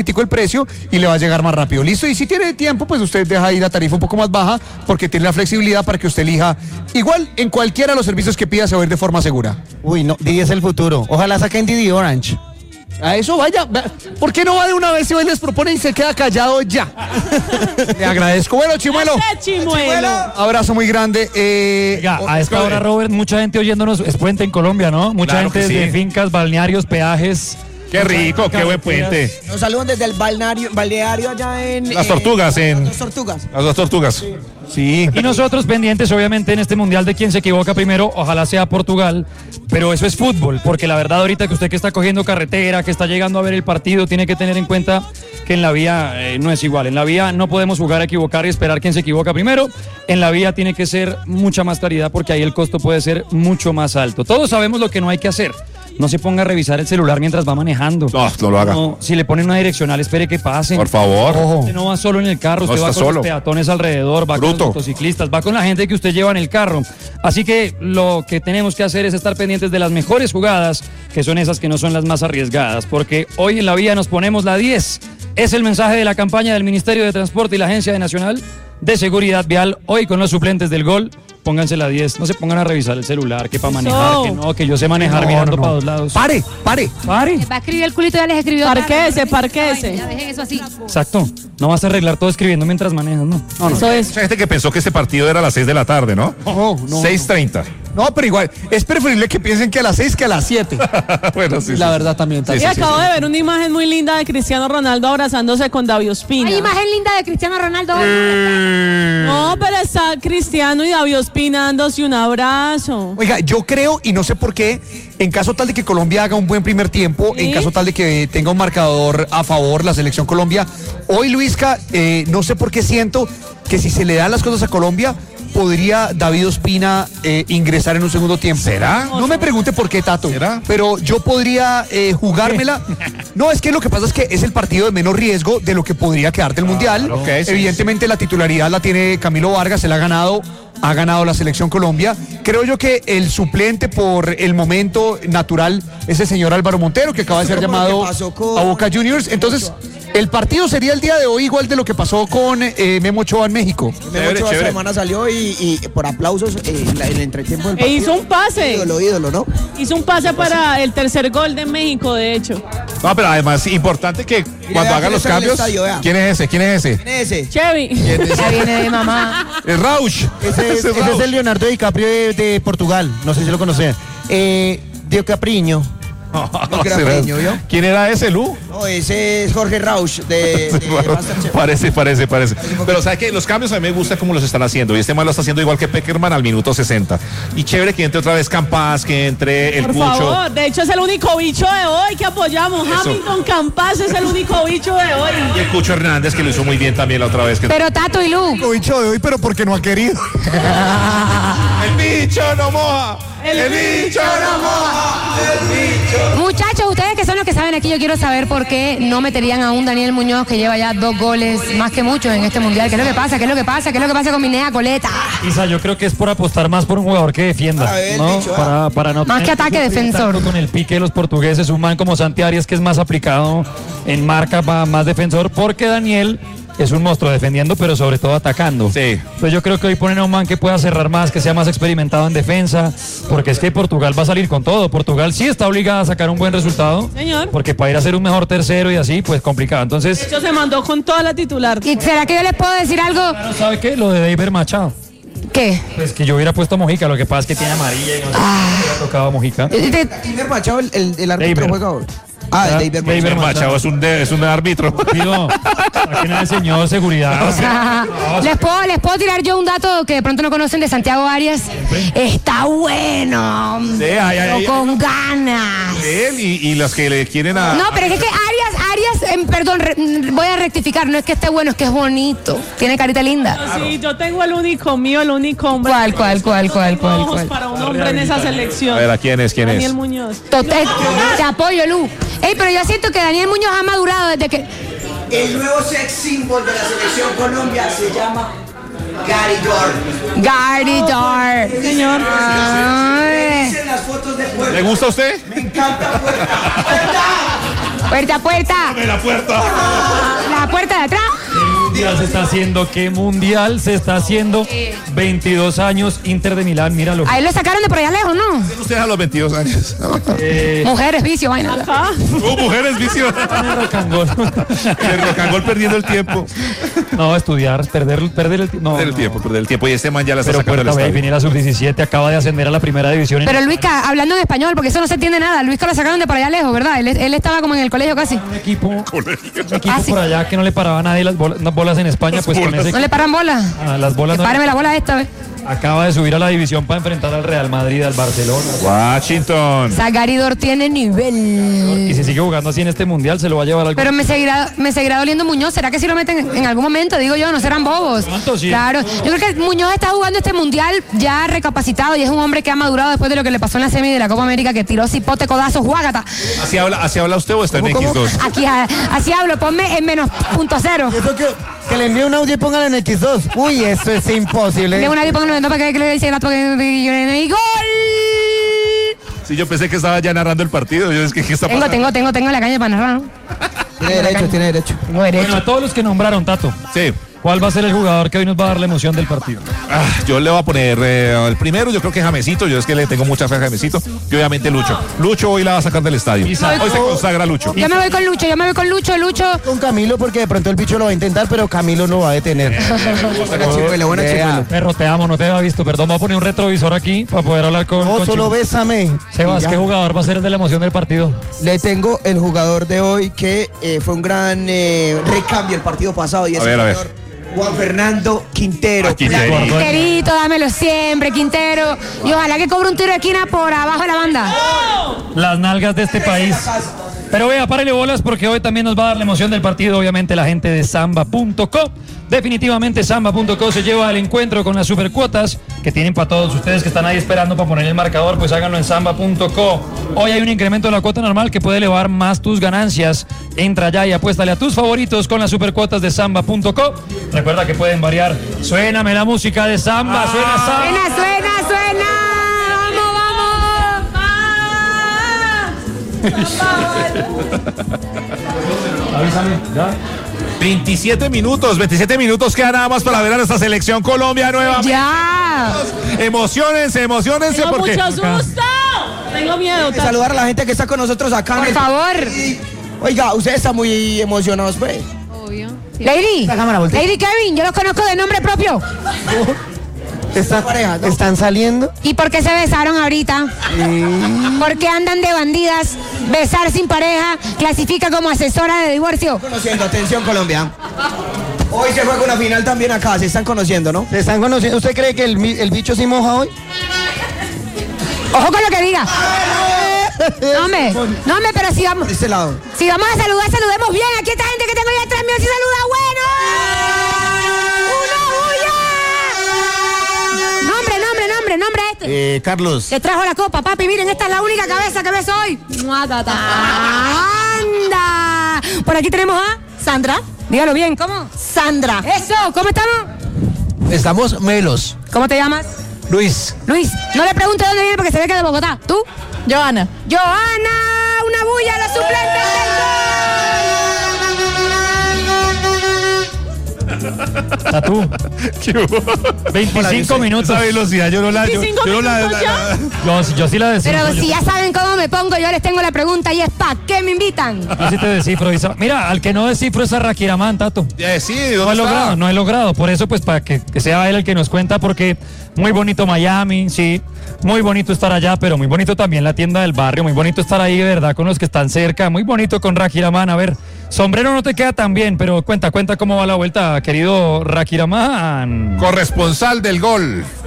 el precio y le va a llegar más rápido. Listo, y si tiene tiempo, pues usted deja ahí la tarifa un poco más baja porque tiene la flexibilidad para que usted elija igual en cualquiera de los servicios que pida se va a ir de forma segura. Uy, no, Didi es el futuro. Ojalá saquen Didi Orange. A eso vaya. ¿Por qué no va de una vez si hoy les propone y se queda callado ya? Le agradezco. Bueno, Chimuelo. Abrazo muy grande. Oiga, a esta hora, Robert, mucha gente oyéndonos. Es puente en Colombia, ¿no? Mucha Claro gente que sí. de fincas, balnearios, peajes. Qué rico, qué buen puente. Nos saludan desde el balneario allá en... Las Tortugas, Las Tortugas. Las dos Tortugas. Sí. Y nosotros pendientes, obviamente, en este mundial de quien se equivoca primero, ojalá sea Portugal, pero eso es fútbol, porque la verdad ahorita que usted que está cogiendo carretera, que está llegando a ver el partido, tiene que tener en cuenta que en la vía no es igual. En la vía no podemos jugar a equivocar y esperar quien se equivoca primero. En la vía tiene que ser mucha más claridad porque ahí el costo puede ser mucho más alto. Todos sabemos lo que no hay que hacer. No se ponga a revisar el celular mientras va manejando. No lo haga. No, si le ponen una direccional, espere que pasen. Por favor. Usted no va solo en el carro, usted No va está con solo. los peatones alrededor, va con los motociclistas, va con la gente que usted lleva en el carro. Así que lo que tenemos que hacer es estar pendientes de las mejores jugadas, que son esas que no son las más arriesgadas, porque hoy en la vía nos ponemos la 10. Es el mensaje de la campaña del Ministerio de Transporte y la Agencia Nacional de Seguridad Vial, hoy con los suplentes del gol. Pónganse la 10, no se pongan a revisar el celular, que para manejar, que no, que yo sé manejar mirando para dos lados. Pare. Va a escribir el culito, ya les escribió. Parquese. Ya dejen eso así. Exacto, no vas a arreglar todo escribiendo mientras manejas, ¿no? Eso es. Mucha gente que pensó que este partido era a las 6 de la tarde, ¿no? No. 6:30. No, pero igual, es preferible que piensen que a las 6 que a las 7. Bueno, sí. La verdad también. Y acabo de ver una imagen muy linda de Cristiano Ronaldo abrazándose con David Ospina. Hay imagen linda de Cristiano Ronaldo. No, pero está Cristiano y David Ospina dándose un abrazo. Oiga, yo creo, y no sé por qué, en caso tal de que Colombia haga un buen primer tiempo, en caso tal de que tenga un marcador a favor la selección Colombia, hoy Luisca, no sé por qué siento que si se le dan las cosas a Colombia, podría David Ospina ingresar en un segundo tiempo. ¿Será? No me pregunte por qué, Tato. ¿Será? Pero yo podría jugármela. No, es que lo que pasa es que es el partido de menos riesgo de lo que podría quedar del Mundial. Okay, sí, Evidentemente la titularidad la tiene Camilo Vargas, él ha ganado la selección Colombia. Creo yo que el suplente por el momento natural es el señor Álvaro Montero, que acaba de ser llamado a Boca Juniors. Entonces, el partido sería el día de hoy igual de lo que pasó con Memo Ochoa en México. Memo Ochoa esta semana salió y por aplausos en el entretiempo del partido. Hizo un pase. Ídolo, ¿no? Hizo un pase para el tercer gol de México, de hecho. No, pero además, importante que cuando hagan los cambios. ¿Quién es ese? Chevy. Ya viene de mamá. El Rausch. Ese es el Leonardo DiCaprio de Portugal. No sé si lo conocen. Dio Capriño. ¿Quién era ese, Lu? No, ese es Jorge Rausch de Parece. Pero ¿sabe qué? Los cambios a mí me gusta cómo los están haciendo. Y este mal lo está haciendo igual que Peckerman al minuto 60. Y chévere que entre otra vez Campas, que entre el Por Cucho. favor, de hecho es el único bicho de hoy que apoyamos. Eso. Hamilton Campas es el único bicho de hoy. Y el Cucho Hernández, que lo hizo muy bien también la otra vez. Pero Tato y Lu. Lo dicho de hoy, pero porque no ha querido. El bicho no moja. El bicho no moja. El bicho. Muchachos, ustedes que son los que saben aquí, yo quiero saber por qué no meterían a un Daniel Muñoz que lleva ya 2 goles más que muchos en este mundial. ¿Qué es lo que pasa? ¿Qué es lo que pasa con Minea Coleta? Isa, yo creo que es por apostar más por un jugador que defienda, ¿no? Para no Más que tener ataque sufrir defensor. tanto con el pique de los portugueses, un man como Santi Arias que es más aplicado en marca, más defensor, porque Daniel es un monstruo defendiendo, pero sobre todo atacando. Sí. Pues yo creo que hoy ponen a un man que pueda cerrar más, que sea más experimentado en defensa, porque es que Portugal va a salir con todo. Portugal sí está obligada a sacar un buen resultado, Señor. porque para ir a ser un mejor tercero y así, pues complicado. Entonces, De hecho se mandó con toda la titular. ¿Y será que yo les puedo decir algo? ¿sabe qué? Lo de David Machado. ¿Qué? Pues que yo hubiera puesto a Mojica, lo que pasa es que tiene amarilla y no sé si hubiera tocado a Mojica. David Machado, el árbitro juega hoy. David Machado es un árbitro. Pido, saquen al señor seguridad. Les puedo tirar yo un dato que de pronto no conocen de Santiago Arias. Está bueno. Sí, pero con ganas. Él y los que le quieren a. No, pero es que Arias, perdón, voy a rectificar, no es que esté bueno, es que es bonito. Tiene carita linda. Sí, yo tengo el único hombre. ¿Cuál? Ojos para un hombre en esa selección. A ver, ¿a quién es? Daniel Muñoz. Te apoyo, Lu. Ey, pero yo siento que Daniel Muñoz ha madurado desde que... El nuevo sex symbol de la selección Colombia se llama Gary Dor. Señor. Dicen las fotos de Puerta. ¿Le gusta a usted? Me encanta Puerta. Puerta a puerta. ¡Dame la puerta! La puerta de atrás. Mundial se está haciendo, ¿qué mundial se está haciendo? 22 años, Inter de Milán, míralo. Ahí lo sacaron de por allá lejos, ¿no? Usted a los 22 años. Mujeres, vicio, vaina. Mujeres, vicio. El Rocangol. El Rocangol perdiendo el tiempo. No, estudiar, perder el tiempo. No, Perder el tiempo. Y este man ya la está Pero sacando del Puerta estadio. viene la sub-17, acaba de ascender a la primera división. Pero Luisca, hablando en español, porque eso no se entiende nada. Luisca lo sacaron de por allá lejos, ¿verdad? Él estaba como en el colegio casi. Un equipo Ah, sí. por allá que no le paraba a nadie las bolas en España, pues con ese No le paran bola. las bolas no. Párame la bola esta vez. Acaba de subir a la división para enfrentar al Real Madrid, al Barcelona. Washington. Zagaridor tiene nivel. Y si sigue jugando así en este mundial, se lo va a llevar al. Pero me seguirá doliendo Muñoz. ¿Será que si lo meten en algún momento? Digo yo, no serán bobos. ¿Cuánto sí? Claro. Yo creo que Muñoz está jugando este mundial ya recapacitado y es un hombre que ha madurado después de lo que le pasó en la semi de la Copa América, que tiró cipote, codazos, juágata. ¿Así habla usted o está en X2? Aquí, así hablo, ponme en -.0. Eso que le envíe un audio y póngale en X2. Uy, eso es imposible. De una vez póngalo en para que le dice el gato y gol. Sí, yo pensé que estaba ya narrando el partido. Yo es que ¿qué está pasando? Tengo la caña para narrar, ¿no? Tiene derecho. Tengo derecho. Bueno, a todos los que nombraron, Tato, Sí. ¿cuál va a ser el jugador que hoy nos va a dar la emoción del partido? Yo le voy a poner el primero, yo creo que Jamesito. Yo es que le tengo mucha fe a Jamesito. Y obviamente Lucho. Lucho hoy la va a sacar del estadio. Hoy se consagra Lucho. Yo me voy con Lucho, Lucho. Con Camilo porque de pronto el bicho lo va a intentar, pero Camilo lo va a detener. Buena chicuela. Perro, te amo, no te había visto. Perdón, voy a poner un retrovisor aquí para poder hablar con. No, con solo Chico. bésame. Sebas, Y ya. ¿qué jugador va a ser el de la emoción del partido? Le tengo el jugador de hoy que fue un gran recambio el partido pasado y es A ver, el a ver. jugador Juan Fernando Quintero. Ah, Quintero. Quinterito, dámelo siempre, Quintero. Y ojalá que cobre un tiro de esquina por abajo de la banda. Las nalgas de este país. Pero vea, párele bolas porque hoy también nos va a dar la emoción del partido, obviamente, la gente de Samba.co. Definitivamente Samba.co se lleva al encuentro con las supercuotas que tienen para todos ustedes que están ahí esperando para poner el marcador, pues háganlo en Samba.co. Hoy hay un incremento de la cuota normal que puede elevar más tus ganancias. Entra ya y apuéstale a tus favoritos con las supercuotas de Samba.co. Recuerda que pueden variar. Suéname la música de Samba, suena Samba. Suena. Avísame, ¿ya? 27 minutos quedan nada más para ver a nuestra selección Colombia nueva. Ya. Emocionense Tengo porque mucho susto. Tengo miedo. Tato. Saludar a la gente que está con nosotros acá. Por favor. Oiga, ustedes están muy emocionados, pues. Obvio. Sí. Lady. La cámara, voltea. Lady Kevin, yo los conozco de nombre propio. ¿Están saliendo? ¿Y por qué se besaron ahorita? Porque andan de bandidas. Besar sin pareja clasifica como asesora de divorcio. Conociendo, atención Colombia. Hoy se juega una final también acá, se están conociendo, ¿no? ¿Se están conociendo? ¿Usted cree que el bicho sí moja hoy? Ojo con lo que diga. No, hombre, pero si vamos, De este lado. si vamos a saludar, saludemos bien. Aquí esta gente que tengo ya atrás mío, si saluda, bueno. ¡Una bulla! Nombre a este. Carlos. Que trajo la copa, papi. Miren, esta es la única cabeza que beso hoy. ¡Muatata! ¡Anda! Por aquí tenemos a Sandra. Dígalo bien, ¿cómo? Sandra. Eso, ¿cómo estamos? Estamos melos. ¿Cómo te llamas? Luis. Luis. No le pregunte dónde viene porque se ve que es de Bogotá. ¿Tú? Joana. Joana, una bulla a los suplentes A tú. 25 minutos. Esa velocidad yo no la. 25 yo no la- minutos Yo sí la descifro. Pero si ya saben cómo me pongo, yo les tengo la pregunta y es ¿para qué me invitan? Yo sí te descifro. Mira, al que no descifro es a Rakiraman, Tato. Sí, No he ¿dónde está? no he logrado. Por eso, pues, para que sea él el que nos cuenta, porque muy bonito Miami, sí. Muy bonito estar allá, pero muy bonito también la tienda del barrio. Muy bonito estar ahí, de verdad, con los que están cerca. Muy bonito con Rakiraman. A ver, sombrero no te queda tan bien, pero cuenta cómo va la vuelta, querido Rakiraman. Corresponsal del gol.